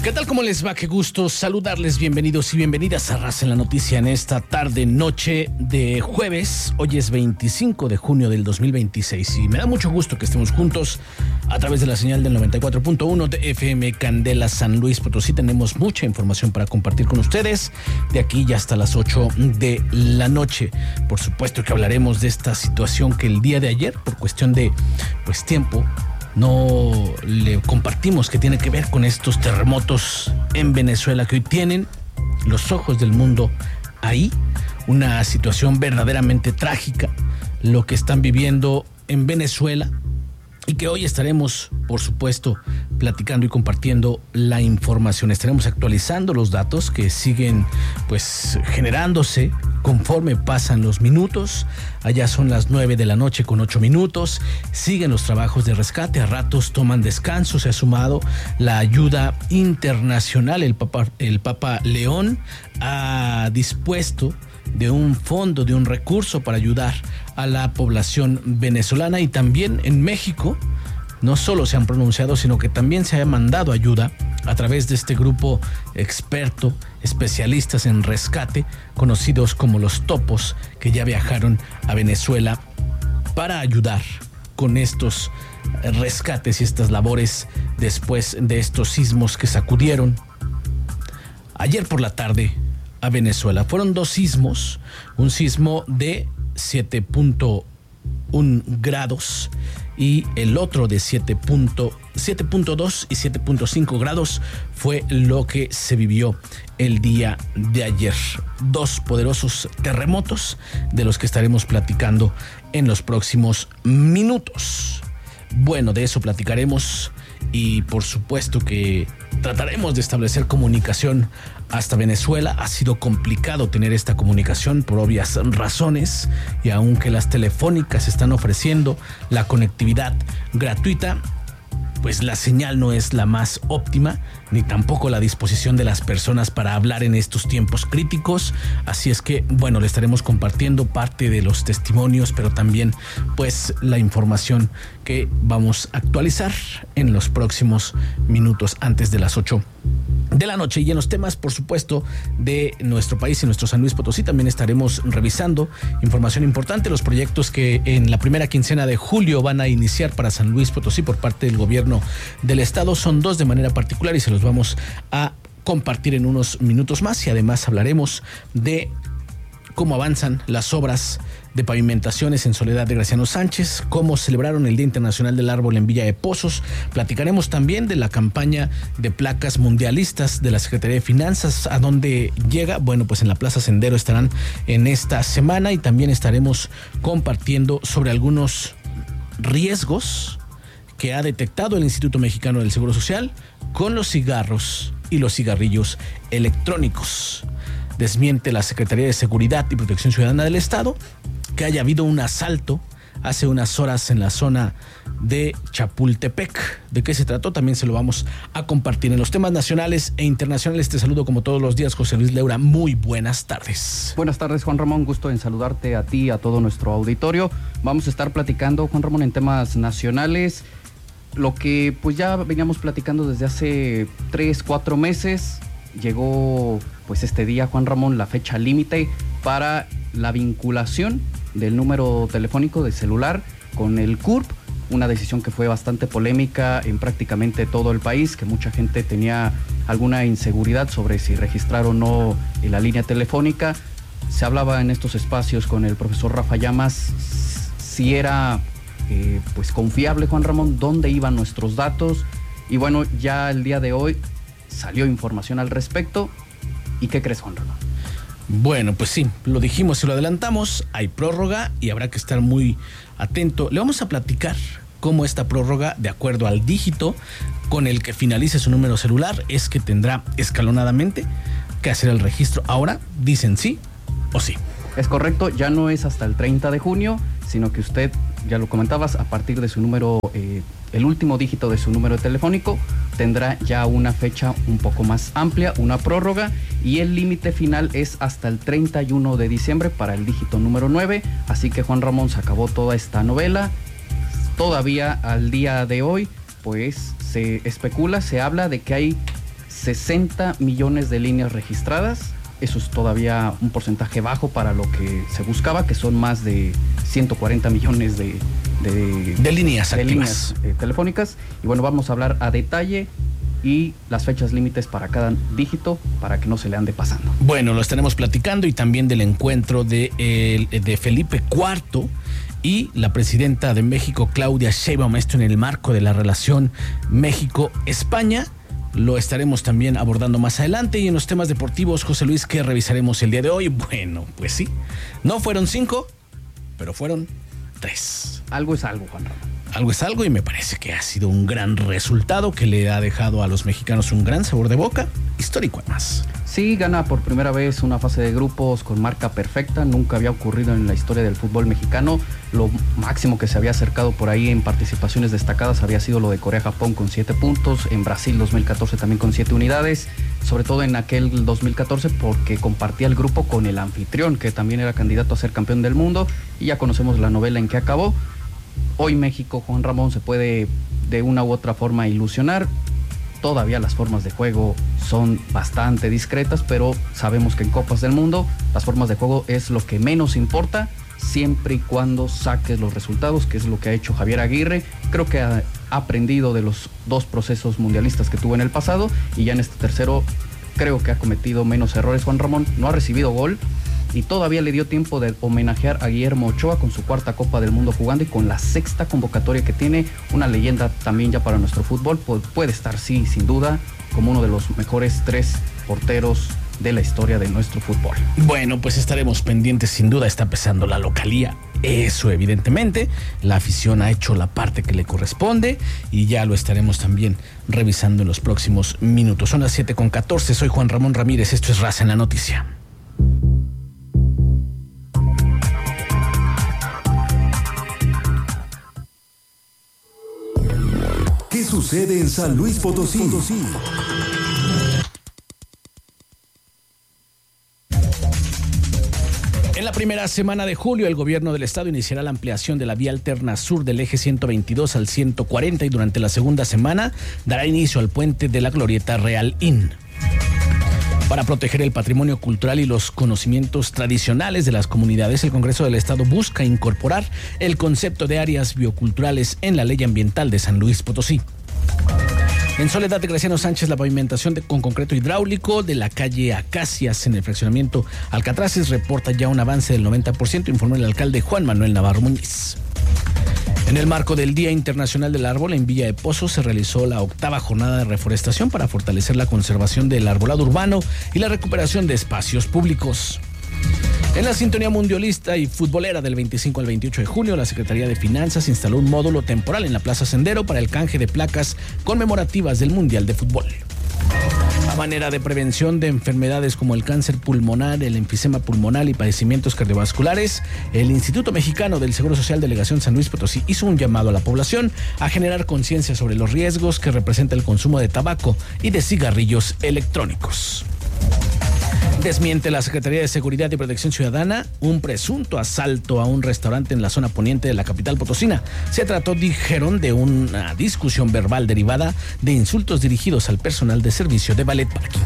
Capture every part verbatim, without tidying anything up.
¿Qué tal? ¿Cómo les va? Qué gusto saludarles. Bienvenidos y bienvenidas a Raza en la Noticia en esta tarde, noche de jueves. Hoy es veinticinco de junio del dos mil veintiséis y me da mucho gusto que estemos juntos a través de la señal del noventa y cuatro punto uno de F M Candela San Luis Potosí. Tenemos mucha información para compartir con ustedes de aquí ya hasta las ocho de la noche. Por supuesto que hablaremos de esta situación que el día de ayer, por cuestión de pues tiempo, no le compartimos, que tiene que ver con estos terremotos en Venezuela que hoy tienen los ojos del mundo ahí. Una situación verdaderamente trágica, lo que están viviendo en Venezuela, y que hoy estaremos, por supuesto, platicando y compartiendo la información. Estaremos actualizando los datos que siguen pues generándose conforme pasan los minutos. Allá son las nueve de la noche con ocho minutos. Siguen los trabajos de rescate. A ratos toman descanso. Se ha sumado la ayuda internacional. El Papa, el Papa León ha dispuesto de un fondo, de un recurso para ayudar a la población venezolana. Y también en México no solo se han pronunciado, sino que también se ha mandado ayuda a través de este grupo experto, especialistas en rescate, conocidos como los Topos, que ya viajaron a Venezuela para ayudar con estos rescates y estas labores después de estos sismos que sacudieron ayer por la tarde a Venezuela. Fueron dos sismos, un sismo de siete punto uno grados y el otro de siete punto dos y siete punto cinco grados fue lo que se vivió el día de ayer. Dos poderosos terremotos de los que estaremos platicando en los próximos minutos. Bueno, de eso platicaremos y por supuesto que trataremos de establecer comunicación hasta Venezuela. Ha sido complicado tener esta comunicación por obvias razones, y aunque las telefónicas están ofreciendo la conectividad gratuita, pues la señal no es la más óptima, ni tampoco la disposición de las personas para hablar en estos tiempos críticos. Así es que, bueno, le estaremos compartiendo parte de los testimonios, pero también pues la información que vamos a actualizar en los próximos minutos antes de las ocho de la noche. Y en los temas, por supuesto, de nuestro país y nuestro San Luis Potosí, también estaremos revisando información importante, los proyectos que en la primera quincena de julio van a iniciar para San Luis Potosí por parte del gobierno del estado. Son dos de manera particular y se los vamos a compartir en unos minutos más, y además hablaremos de cómo avanzan las obras de pavimentaciones en Soledad de Graciano Sánchez, cómo celebraron el Día Internacional del Árbol en Villa de Pozos. Platicaremos también de la campaña de placas mundialistas de la Secretaría de Finanzas, a dónde llega. Bueno, pues en la Plaza Sendero estarán en esta semana, y también estaremos compartiendo sobre algunos riesgos que ha detectado el Instituto Mexicano del Seguro Social con los cigarros y los cigarrillos electrónicos. Desmiente la Secretaría de Seguridad y Protección Ciudadana del Estado que haya habido un asalto hace unas horas en la zona de Chapultepec. ¿De qué se trató? También se lo vamos a compartir. En los temas nacionales e internacionales te saludo como todos los días, José Luis Leura. Muy buenas tardes. Buenas tardes, Juan Ramón. Gusto en saludarte a ti y a todo nuestro auditorio. Vamos a estar platicando, Juan Ramón, en temas nacionales. Lo que pues ya veníamos platicando desde hace tres, cuatro meses. Llegó pues este día, Juan Ramón, la fecha límite para la vinculación del número telefónico de celular con el C U R P, una decisión que fue bastante polémica en prácticamente todo el país, que mucha gente tenía alguna inseguridad sobre si registrar o no en la línea telefónica. Se hablaba en estos espacios con el profesor Rafa Llamas si era eh, pues confiable, Juan Ramón, dónde iban nuestros datos, y bueno, ya el día de hoy salió información al respecto. ¿Y qué crees, Juan Ramón? Bueno, pues sí, lo dijimos y lo adelantamos, hay prórroga y habrá que estar muy atento. Le vamos a platicar cómo esta prórroga, de acuerdo al dígito con el que finalice su número celular, es que tendrá escalonadamente que hacer el registro. Ahora dicen sí o sí. Es correcto, ya no es hasta el treinta de junio, sino que usted, ya lo comentabas, a partir de su número, eh, el último dígito de su número telefónico, tendrá ya una fecha un poco más amplia, una prórroga, y el límite final es hasta el treinta y uno de diciembre para el dígito número nueve. Así que, Juan Ramón, se acabó toda esta novela. Todavía al día de hoy, pues se especula, se habla de que hay sesenta millones de líneas registradas. Eso es todavía un porcentaje bajo para lo que se buscaba, que son más de ciento cuarenta millones de, de, de líneas, de activas. líneas eh, telefónicas. Y bueno, vamos a hablar a detalle y las fechas límites para cada dígito para que no se le ande pasando. Bueno, lo estaremos platicando y también del encuentro de, el, de Felipe cuarto y la presidenta de México, Claudia Sheinbaum, esto en el marco de la relación México-España. Lo estaremos también abordando más adelante. Y en los temas deportivos, José Luis, ¿qué revisaremos el día de hoy? Bueno, pues sí, no fueron cinco, pero fueron tres. Algo es algo, Juan Ramón. Algo es algo y me parece que ha sido un gran resultado que le ha dejado a los mexicanos un gran sabor de boca, histórico además. Sí, gana por primera vez una fase de grupos con marca perfecta. Nunca había ocurrido en la historia del fútbol mexicano. Lo máximo que se había acercado por ahí en participaciones destacadas había sido lo de Corea-Japón con siete puntos, en Brasil dos mil catorce también con siete unidades, sobre todo en aquel dos mil catorce porque compartía el grupo con el anfitrión, que también era candidato a ser campeón del mundo, y ya conocemos la novela en que acabó. Hoy México, Juan Ramón, se puede de una u otra forma ilusionar. Todavía las formas de juego son bastante discretas, pero sabemos que en Copas del Mundo las formas de juego es lo que menos importa, siempre y cuando saques los resultados, que es lo que ha hecho Javier Aguirre. Creo que ha aprendido de los dos procesos mundialistas que tuvo en el pasado, y ya en este tercero creo que ha cometido menos errores. Juan Ramón no ha recibido gol y todavía le dio tiempo de homenajear a Guillermo Ochoa con su cuarta Copa del Mundo jugando y con la sexta convocatoria que tiene. Una leyenda también ya para nuestro fútbol. Puede estar, sí, sin duda, como uno de los mejores tres porteros de la historia de nuestro fútbol. Bueno, pues estaremos pendientes, sin duda está pesando la localía. Eso evidentemente, la afición ha hecho la parte que le corresponde y ya lo estaremos también revisando en los próximos minutos. Son las siete con catorce, soy Juan Ramón Ramírez, esto es Raza en la Noticia. ¿Qué sucede en San Luis Potosí? Potosí? En la primera semana de julio, el gobierno del estado iniciará la ampliación de la vía alterna sur del eje ciento veintidós al ciento cuarenta y durante la segunda semana dará inicio al puente de la Glorieta Real Inn. Para proteger el patrimonio cultural y los conocimientos tradicionales de las comunidades, el Congreso del Estado busca incorporar el concepto de áreas bioculturales en la Ley Ambiental de San Luis Potosí. En Soledad de Graciano Sánchez, la pavimentación de, con concreto hidráulico de la calle Acacias en el fraccionamiento Alcatraces reporta ya un avance del noventa por ciento, informó el alcalde Juan Manuel Navarro Muñiz. En el marco del Día Internacional del Árbol, en Villa de Pozos se realizó la octava jornada de reforestación para fortalecer la conservación del arbolado urbano y la recuperación de espacios públicos. En la sintonía mundialista y futbolera del veinticinco al veintiocho de junio, la Secretaría de Finanzas instaló un módulo temporal en la Plaza Sendero para el canje de placas conmemorativas del Mundial de Fútbol. A manera de prevención de enfermedades como el cáncer pulmonar, el enfisema pulmonar y padecimientos cardiovasculares, el Instituto Mexicano del Seguro Social Delegación San Luis Potosí hizo un llamado a la población a generar conciencia sobre los riesgos que representa el consumo de tabaco y de cigarrillos electrónicos. Desmiente la Secretaría de Seguridad y Protección Ciudadana un presunto asalto a un restaurante en la zona poniente de la capital potosina. Se trató, dijeron, de una discusión verbal derivada de insultos dirigidos al personal de servicio de Valet Parking.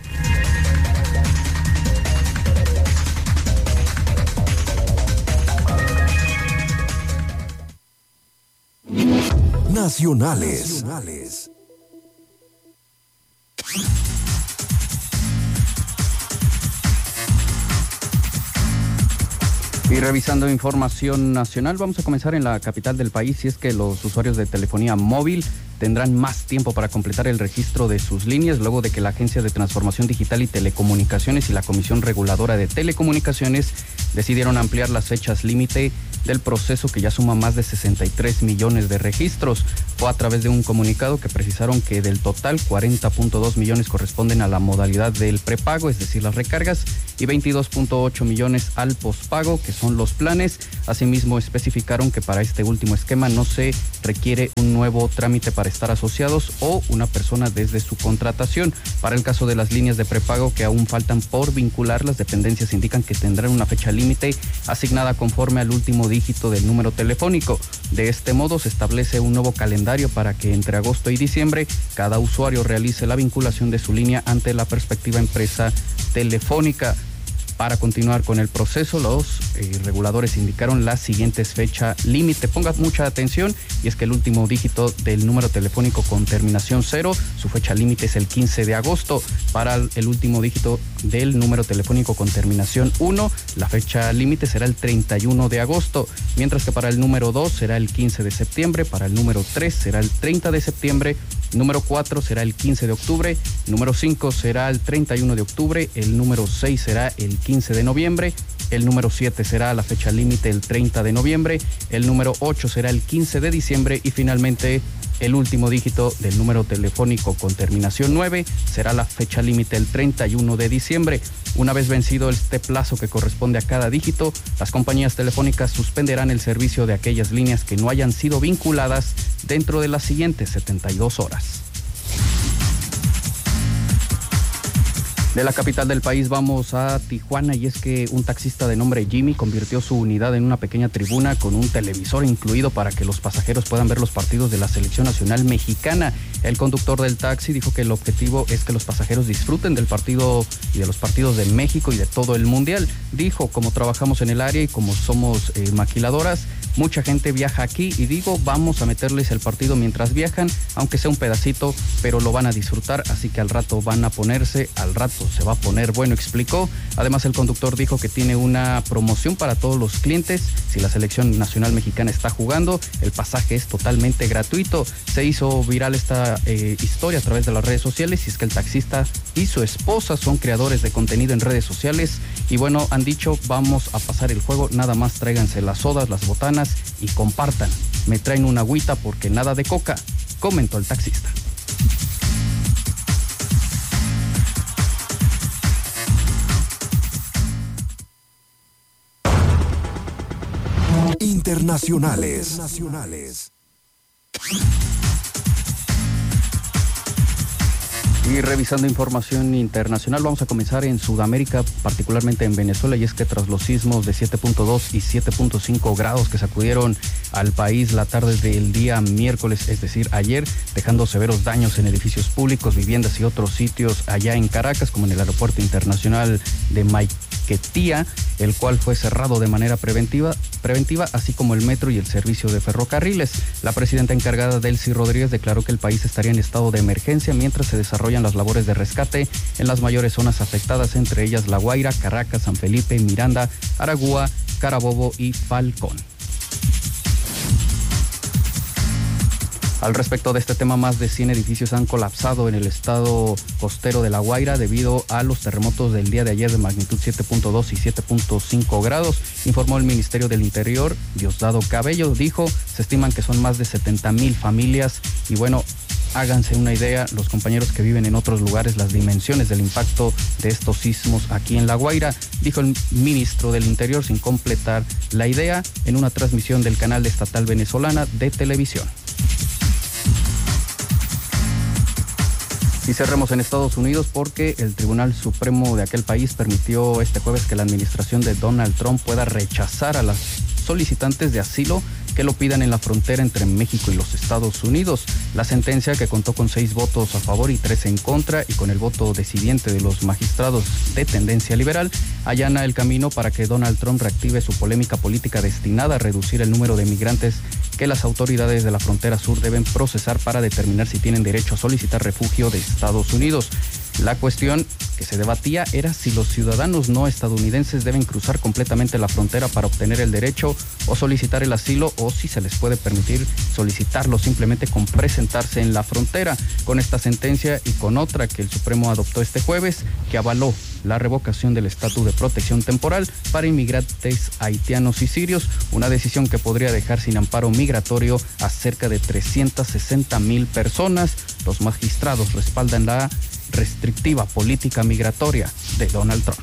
Nacionales. Nacionales. Y revisando información nacional, vamos a comenzar en la capital del país, y es que los usuarios de telefonía móvil tendrán más tiempo para completar el registro de sus líneas, luego de que la Agencia de Transformación Digital y Telecomunicaciones y la Comisión Reguladora de Telecomunicaciones decidieron ampliar las fechas límite del proceso, que ya suma más de sesenta y tres millones de registros. Fue a través de un comunicado que precisaron que del total, cuarenta punto dos millones corresponden a la modalidad del prepago, es decir, las recargas, y veintidós punto ocho millones al pospago, que son los planes. Asimismo, especificaron que para este último esquema no se requiere un nuevo trámite para para estar asociados o una persona desde su contratación. Para el caso de las líneas de prepago que aún faltan por vincular, las dependencias indican que tendrán una fecha límite asignada conforme al último dígito del número telefónico. De este modo se establece un nuevo calendario para que entre agosto y diciembre cada usuario realice la vinculación de su línea ante la respectiva empresa telefónica. Para continuar con el proceso, los eh, reguladores indicaron las siguientes fechas límite. Ponga mucha atención, y es que el último dígito del número telefónico con terminación cero, su fecha límite es el quince de agosto. Para el último dígito del número telefónico con terminación uno, la fecha límite será el treinta y uno de agosto, mientras que para el número dos será el quince de septiembre, para el número tres será el treinta de septiembre, número cuatro será el quince de octubre, número cinco será el treinta y uno de octubre, el número seis será el quince de noviembre, el número siete será la fecha límite el treinta de noviembre, el número ocho será el quince de diciembre y finalmente el último dígito del número telefónico con terminación nueve será la fecha límite el treinta y uno de diciembre. Una vez vencido este plazo que corresponde a cada dígito, las compañías telefónicas suspenderán el servicio de aquellas líneas que no hayan sido vinculadas dentro de las siguientes setenta y dos horas. De la capital del país vamos a Tijuana, y es que un taxista de nombre Jimmy convirtió su unidad en una pequeña tribuna con un televisor incluido para que los pasajeros puedan ver los partidos de la selección nacional mexicana. El conductor del taxi dijo que el objetivo es que los pasajeros disfruten del partido y de los partidos de México y de todo el mundial. Dijo, como trabajamos en el área y como somos eh, maquiladoras, mucha gente viaja aquí y digo, vamos a meterles el partido mientras viajan, aunque sea un pedacito, pero lo van a disfrutar, así que al rato van a ponerse, al rato se va a poner bueno, explicó. Además, el conductor dijo que tiene una promoción para todos los clientes. Si la selección nacional mexicana está jugando, el pasaje es totalmente gratuito. Se hizo viral esta eh, historia a través de las redes sociales, y es que el taxista y su esposa son creadores de contenido en redes sociales y bueno, han dicho, vamos a pasar el juego, nada más tráiganse las sodas, las botanas y compartan. Me traen una agüita porque nada de coca, comentó el taxista. Internacionales. Internacionales. Y revisando información internacional, vamos a comenzar en Sudamérica, particularmente en Venezuela, y es que tras los sismos de siete punto dos y siete punto cinco grados que sacudieron al país la tarde del día miércoles, es decir, ayer, dejando severos daños en edificios públicos, viviendas y otros sitios allá en Caracas, como en el aeropuerto internacional de Maiquetía, el cual fue cerrado de manera preventiva, preventiva, así como el metro y el servicio de ferrocarriles. La presidenta encargada, Delcy Rodríguez, declaró que el país estaría en estado de emergencia mientras se desarrollan las labores de rescate en las mayores zonas afectadas, entre ellas La Guaira, Caracas, San Felipe, Miranda, Aragua, Carabobo y Falcón. Al respecto de este tema, más de cien edificios han colapsado en el estado costero de La Guaira debido a los terremotos del día de ayer de magnitud siete punto dos y siete punto cinco grados, informó el Ministerio del Interior. Diosdado Cabello dijo, se estiman que son más de setenta mil familias y bueno, háganse una idea, los compañeros que viven en otros lugares, las dimensiones del impacto de estos sismos aquí en La Guaira, dijo el ministro del Interior sin completar la idea en una transmisión del canal estatal venezolana de televisión. Y cerremos en Estados Unidos porque el Tribunal Supremo de aquel país permitió este jueves que la administración de Donald Trump pueda rechazar a las solicitantes de asilo que lo pidan en la frontera entre México y los Estados Unidos. La sentencia, que contó con seis votos a favor y tres en contra y con el voto decidiente de los magistrados de tendencia liberal, allana el camino para que Donald Trump reactive su polémica política destinada a reducir el número de migrantes que las autoridades de la frontera sur deben procesar para determinar si tienen derecho a solicitar refugio de Estados Unidos. La cuestión que se debatía era si los ciudadanos no estadounidenses deben cruzar completamente la frontera para obtener el derecho o solicitar el asilo, o si se les puede permitir solicitarlo simplemente con presentarse en la frontera. Con esta sentencia y con otra que el Supremo adoptó este jueves, que avaló la revocación del estatus de protección temporal para inmigrantes haitianos y sirios, una decisión que podría dejar sin amparo migratorio a cerca de trescientas sesenta mil personas. Los magistrados respaldan la restrictiva política migratoria de Donald Trump.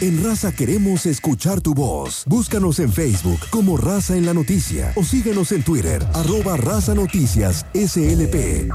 En Raza queremos escuchar tu voz. Búscanos en Facebook como Raza en la Noticia o síguenos en Twitter, arroba Raza Noticias S L P.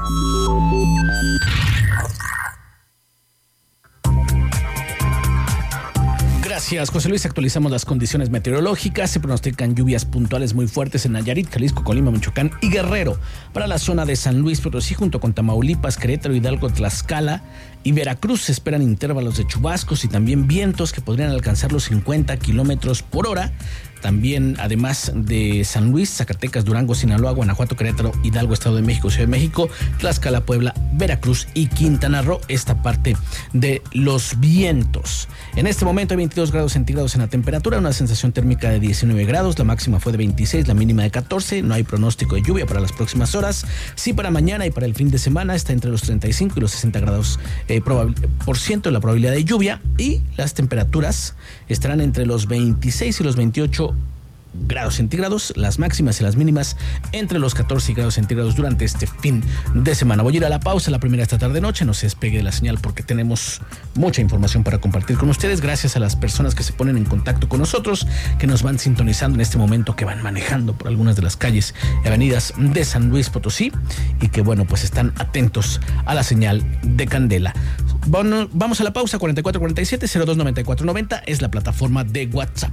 Gracias, José Luis. Actualizamos las condiciones meteorológicas. Se pronostican lluvias puntuales muy fuertes en Nayarit, Jalisco, Colima, Michoacán y Guerrero. Para la zona de San Luis Potosí, junto con Tamaulipas, Querétaro, Hidalgo, Tlaxcala y Veracruz, se esperan intervalos de chubascos y también vientos que podrían alcanzar los cincuenta kilómetros por hora. También, además de San Luis, Zacatecas, Durango, Sinaloa, Guanajuato, Querétaro, Hidalgo, Estado de México, Ciudad de México, Tlaxcala, Puebla, Veracruz y Quintana Roo, esta parte de los vientos. En este momento hay veintidós grados centígrados en la temperatura, una sensación térmica de diecinueve grados, la máxima fue de veintiséis, la mínima de catorce, no hay pronóstico de lluvia para las próximas horas. Sí, para mañana y para el fin de semana está entre los treinta y cinco y los sesenta grados eh, probabil- por ciento de la probabilidad de lluvia, y las temperaturas estarán entre los veintiséis y los veintiocho grados centígrados, las máximas y las mínimas entre los catorce grados centígrados durante este fin de semana. Voy a ir a la pausa, la primera esta tarde noche, no se despegue de la señal porque tenemos mucha información para compartir con ustedes. Gracias a las personas que se ponen en contacto con nosotros, que nos van sintonizando en este momento, que van manejando por algunas de las calles y avenidas de San Luis Potosí y que, bueno, pues están atentos a la señal de Candela. Bueno, vamos a la pausa. Cuarenta y cuatro cuarenta y siete cero dos noventa y cuatro noventa es la plataforma de WhatsApp.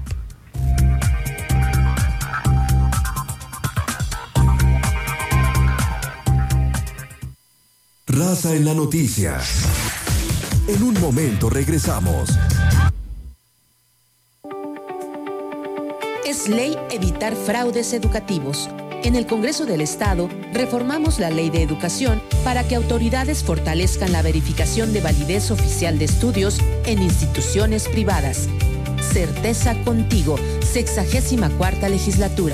Raza en la Noticia. En un momento regresamos. Es ley evitar fraudes educativos. En el Congreso del Estado, reformamos la Ley de Educación para que autoridades fortalezcan la verificación de validez oficial de estudios en instituciones privadas. Certeza contigo, sexagésima cuarta legislatura.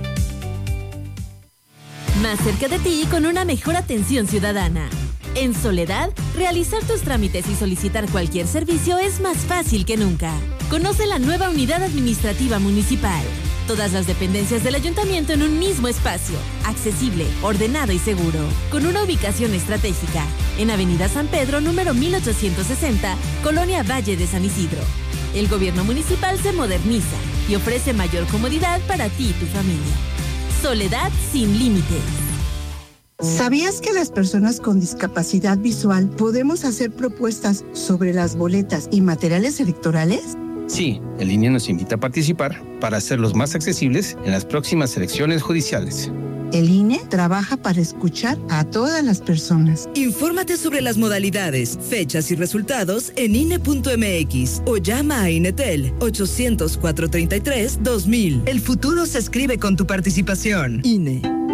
Más cerca de ti y con una mejor atención ciudadana. En Soledad, realizar tus trámites y solicitar cualquier servicio es más fácil que nunca. Conoce la nueva unidad administrativa municipal. Todas las dependencias del ayuntamiento en un mismo espacio, accesible, ordenado y seguro, con una ubicación estratégica, en Avenida San Pedro, número mil ochocientos sesenta, Colonia Valle de San Isidro. El gobierno municipal se moderniza y ofrece mayor comodidad para ti y tu familia. Soledad sin límites. ¿Sabías que las personas con discapacidad visual podemos hacer propuestas sobre las boletas y materiales electorales? Sí, el I N E nos invita a participar para hacerlos más accesibles en las próximas elecciones judiciales. El I N E trabaja para escuchar a todas las personas. Infórmate sobre las modalidades, fechas y resultados en I N E punto M X o llama a INETEL ochocientos, cuatrocientos treinta y tres, dos mil. El futuro se escribe con tu participación. I N E.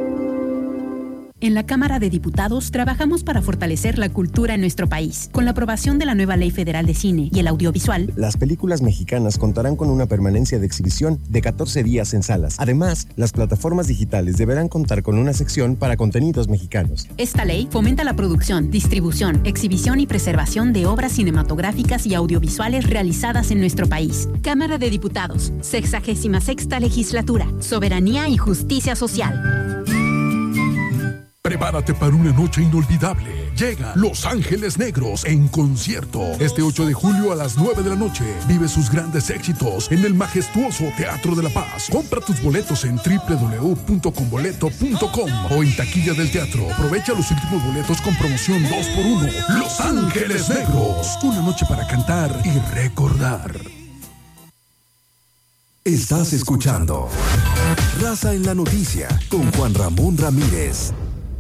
En la Cámara de Diputados trabajamos para fortalecer la cultura en nuestro país. Con la aprobación de la nueva Ley Federal de Cine y el Audiovisual, las películas mexicanas contarán con una permanencia de exhibición de catorce días en salas. Además, las plataformas digitales deberán contar con una sección para contenidos mexicanos. Esta ley fomenta la producción, distribución, exhibición y preservación de obras cinematográficas y audiovisuales realizadas en nuestro país. Cámara de Diputados, sexagésima sexta legislatura, soberanía y justicia social. Prepárate para una noche inolvidable. Llega Los Ángeles Negros en concierto. Este ocho de julio a las nueve de la noche. Vive sus grandes éxitos en el majestuoso Teatro de la Paz. Compra tus boletos en doble u doble u doble u punto conboleto punto com o en taquilla del teatro. Aprovecha los últimos boletos con promoción dos por uno. Los Ángeles Negros. Una noche para cantar y recordar. Estás escuchando Raza en la Noticia con Juan Ramón Ramírez.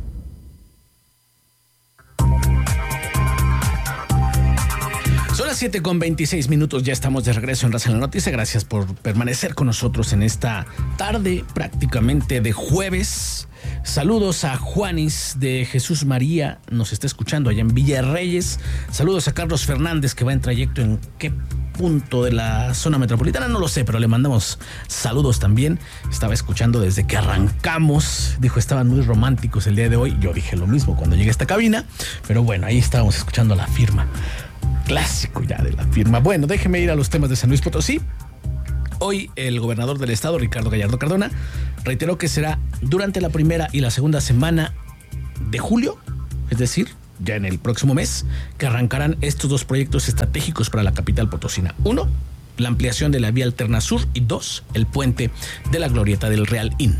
Son las siete con veintiséis minutos, ya estamos de regreso en Raza en la Noticia. Gracias por permanecer con nosotros en esta tarde prácticamente de jueves. Saludos a Juanis de Jesús María, nos está escuchando allá en Villarreyes. Saludos a Carlos Fernández, que va en trayecto en qué punto de la zona metropolitana, no lo sé, pero le mandamos saludos también. Estaba escuchando desde que arrancamos, dijo estaban muy románticos el día de hoy. Yo dije lo mismo cuando llegué a esta cabina, pero bueno, ahí estábamos escuchando La Firma. Clásico ya de La Firma. Bueno, déjeme ir a los temas de San Luis Potosí. Hoy el gobernador del estado, Ricardo Gallardo Cardona, reiteró que será durante la primera y la segunda semana de julio, es decir, ya en el próximo mes, que arrancarán estos dos proyectos estratégicos para la capital potosina. Uno, la ampliación de la vía alterna sur, y dos, el puente de la glorieta del Real Inn.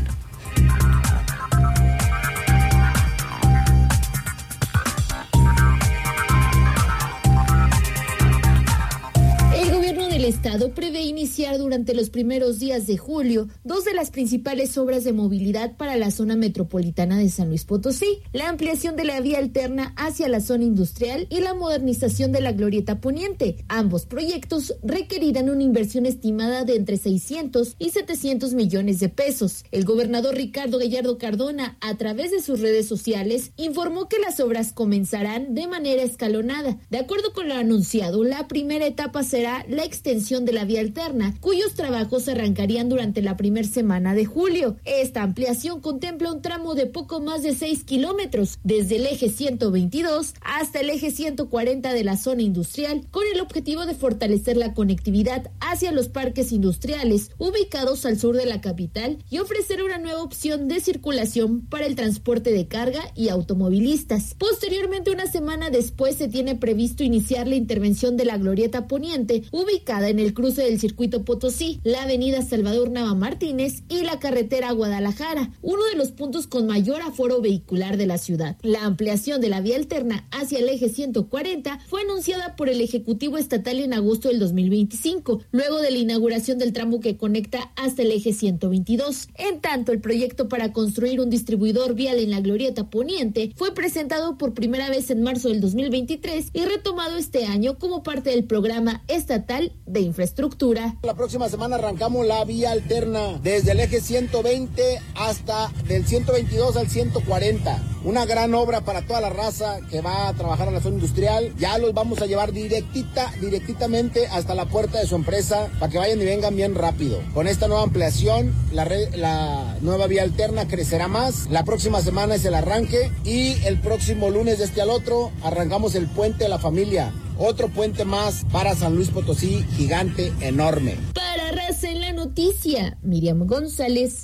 El Estado prevé iniciar durante los primeros días de julio dos de las principales obras de movilidad para la zona metropolitana de San Luis Potosí: la ampliación de la vía alterna hacia la zona industrial y la modernización de la glorieta poniente. Ambos proyectos requerirán una inversión estimada de entre seiscientos y setecientos millones de pesos. El gobernador Ricardo Gallardo Cardona, a través de sus redes sociales, informó que las obras comenzarán de manera escalonada. De acuerdo con lo anunciado, la primera etapa será la extensión de la vía alterna, cuyos trabajos arrancarían durante la primera semana de julio. Esta ampliación contempla un tramo de poco más de seis kilómetros, desde el eje ciento veintidós hasta el eje ciento cuarenta de la zona industrial, con el objetivo de fortalecer la conectividad hacia los parques industriales ubicados al sur de la capital y ofrecer una nueva opción de circulación para el transporte de carga y automovilistas. Posteriormente, una semana después, se tiene previsto iniciar la intervención de la glorieta poniente, ubicada en el cruce del circuito Potosí, la avenida Salvador Nava Martínez y la carretera Guadalajara, uno de los puntos con mayor aforo vehicular de la ciudad. La ampliación de la vía alterna hacia el eje ciento cuarenta fue anunciada por el Ejecutivo Estatal en agosto del dos mil veinticinco, luego de la inauguración del tramo que conecta hasta el eje ciento veintidós. En tanto, el proyecto para construir un distribuidor vial en la glorieta poniente fue presentado por primera vez en marzo del dos mil veintitrés y retomado este año como parte del programa estatal de infraestructura. La próxima semana arrancamos la vía alterna desde el eje ciento veinte hasta del ciento veintidós al ciento cuarenta. Una gran obra para toda la raza que va a trabajar en la zona industrial. Ya los vamos a llevar directita, directamente hasta la puerta de su empresa para que vayan y vengan bien rápido. Con esta nueva ampliación, la, red, la nueva vía alterna crecerá más. La próxima semana es el arranque y el próximo lunes de este al otro arrancamos el puente de la familia. Otro puente más para San Luis Potosí, gigante, enorme. Para Raza en la Noticia, Miriam González.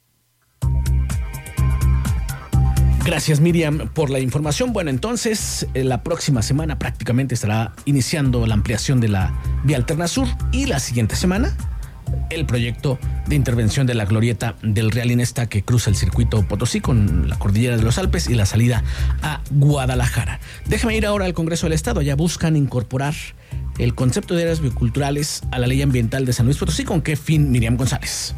Gracias, Miriam, por la información. Bueno, entonces, eh, la próxima semana prácticamente estará iniciando la ampliación de la vía alterna sur, y la siguiente semana el proyecto de intervención de la glorieta del Real Inn, esta que cruza el circuito Potosí con la cordillera de los Alpes y la salida a Guadalajara. Déjame ir ahora al Congreso del Estado. Allá buscan incorporar el concepto de áreas bioculturales a la ley ambiental de San Luis Potosí. ¿Con qué fin, Miriam González?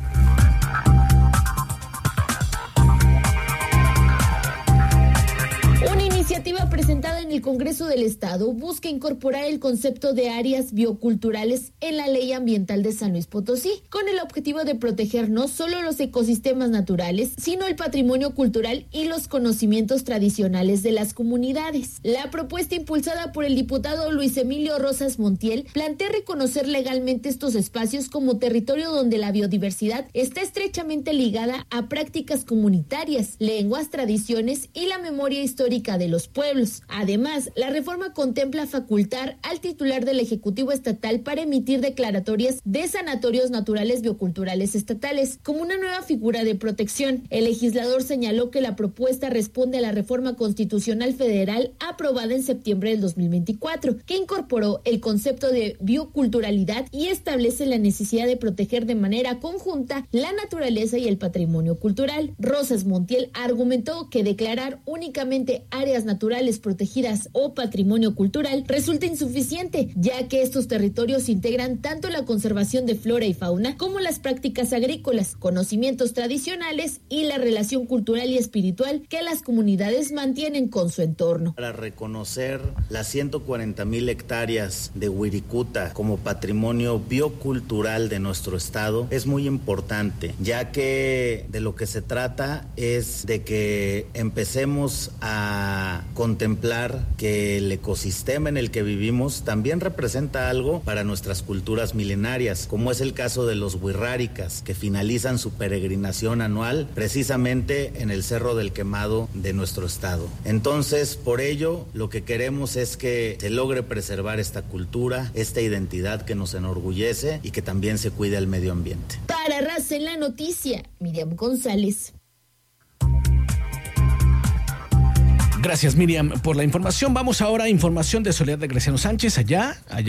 Una iniciativa presentada en el Congreso del Estado busca incorporar el concepto de áreas bioculturales en la ley ambiental de San Luis Potosí, con el objetivo de proteger no solo los ecosistemas naturales, sino el patrimonio cultural y los conocimientos tradicionales de las comunidades. La propuesta, impulsada por el diputado Luis Emilio Rosas Montiel, plantea reconocer legalmente estos espacios como territorio donde la biodiversidad está estrechamente ligada a prácticas comunitarias, lenguas, tradiciones y la memoria histórica de los pueblos. Además, la reforma contempla facultar al titular del Ejecutivo Estatal para emitir declaratorias de sanatorios naturales bioculturales estatales como una nueva figura de protección. El legislador señaló que la propuesta responde a la reforma constitucional federal aprobada en septiembre del dos mil veinticuatro, que incorporó el concepto de bioculturalidad y establece la necesidad de proteger de manera conjunta la naturaleza y el patrimonio cultural. Rosas Montiel argumentó que declarar únicamente áreas naturales protegidas o patrimonio cultural resulta insuficiente, ya que estos territorios integran tanto la conservación de flora y fauna como las prácticas agrícolas, conocimientos tradicionales y la relación cultural y espiritual que las comunidades mantienen con su entorno. Para reconocer las ciento cuarenta mil hectáreas de Wirikuta como patrimonio biocultural de nuestro estado es muy importante, ya que de lo que se trata es de que empecemos a contemplar que el ecosistema en el que vivimos también representa algo para nuestras culturas milenarias, como es el caso de los huirráricas, que finalizan su peregrinación anual precisamente en el Cerro del Quemado de nuestro estado. Entonces, por ello, lo que queremos es que se logre preservar esta cultura, esta identidad que nos enorgullece y que también se cuide el medio ambiente. Para Raza en la Noticia, Miriam González. Gracias, Miriam, por la información. Vamos ahora a información de Soledad de Graciano Sánchez, allá, allá.